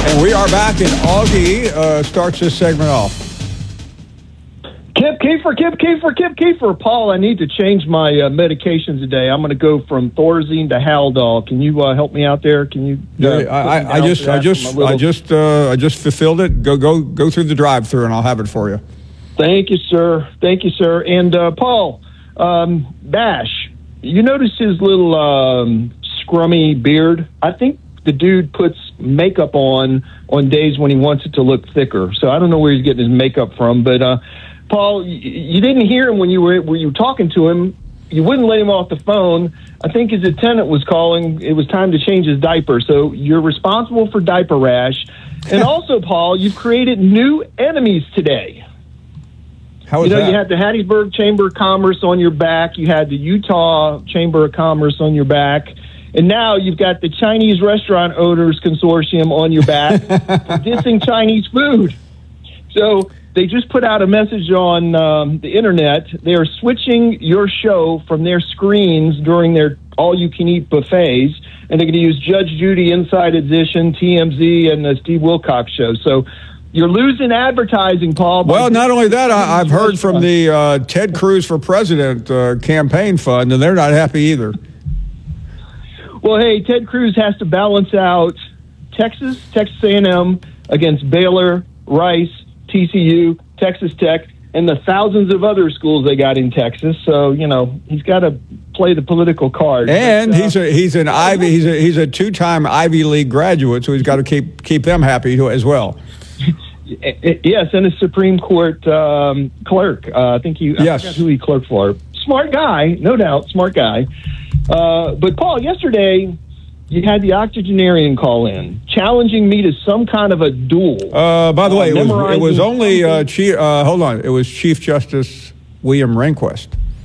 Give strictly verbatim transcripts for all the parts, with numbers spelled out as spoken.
We are back, and Augie uh, starts this segment off. Kip Kiefer, Kip Kiefer, Kip Kiefer. Paul, I need to change my uh, medications today. I'm going to go from Thorazine to Haldol. Can you uh, help me out there? Can you? Uh, Yeah, I, I, I just, I just, little... I just, I just, uh, I just fulfilled it. Go, go, go through the drive-through, and I'll have it for you. Thank you, sir. Thank you, sir. And uh, Paul, um, Bash, you notice his little um, scrummy beard? I think the dude puts makeup on on days when he wants it to look thicker. So I don't know where he's getting his makeup from, but uh, Paul, you, you didn't hear him when you were when you were talking to him. You wouldn't let him off the phone. I think his attendant was calling. It was time to change his diaper. So you're responsible for diaper rash. And also, Paul, you've created new enemies today. How is you know, that? You had the Hattiesburg Chamber of Commerce on your back. You had the Utah Chamber of Commerce on your back. And now you've got the Chinese Restaurant Owners Consortium on your back for dissing Chinese food. So they just put out a message on um, the internet. They are switching your show from their screens during their all-you-can-eat buffets, and they're going to use Judge Judy, Inside Edition, T M Z, and the Steve Wilcox show. So you're losing advertising, Paul. Well, not only that, I, I've heard from the uh, Ted Cruz for President uh, campaign fund, and they're not happy either. Well, hey, Ted Cruz has to balance out Texas, Texas A and M against Baylor, Rice, T C U, Texas Tech, and the thousands of other schools they got in Texas. So, you know, he's got to play the political card. And but, uh, he's a he's an Ivy he's a he's a two-time Ivy League graduate, so he's got to keep keep them happy as well. Yes, and a Supreme Court um, clerk. Uh, I think he I yes. forgot who he clerked for. Smart guy, no doubt, smart guy. Uh, but, Paul, yesterday you had the octogenarian call in, challenging me to some kind of a duel. Uh, by the uh, way, it was, it was only, uh, Chief, uh, hold on, it was Chief Justice William Rehnquist.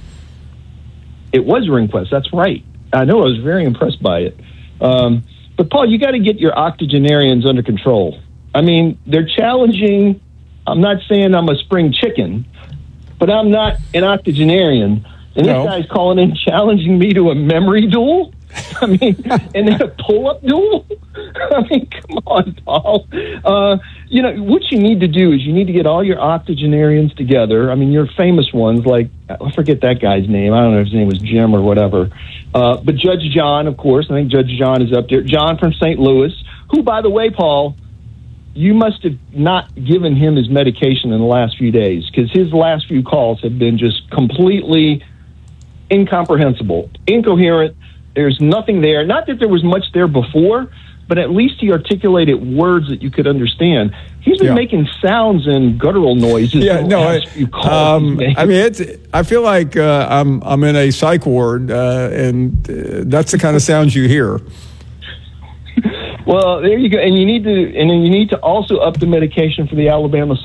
It was Rehnquist, that's right. I know, I was very impressed by it. Um, but, Paul, you got to get your octogenarians under control. I mean, they're challenging, I'm not saying I'm a spring chicken, but I'm not an octogenarian. And no. This guy's calling in challenging me to a memory duel? I mean, and then a pull-up duel? I mean, come on, Paul. Uh, you know, what you need to do is you need to get all your octogenarians together. I mean, your famous ones, like, I forget that guy's name. I don't know if his name was Jim or whatever. Uh, but Judge John, of course. I think Judge John is up there. John from Saint Louis, who, by the way, Paul, you must have not given him his medication in the last few days, because his last few calls have been just completely incomprehensible, incoherent. There's nothing there. Not that there was much there before, but at least he articulated words that you could understand. He's been yeah. making sounds and guttural noises. Yeah, no, I, um, I mean, it's. I feel like uh, I'm I'm in a psych ward, uh, and uh, that's the kind of sounds you hear. Well, there you go, and you need to, and then you need to also up the medication for the Alabama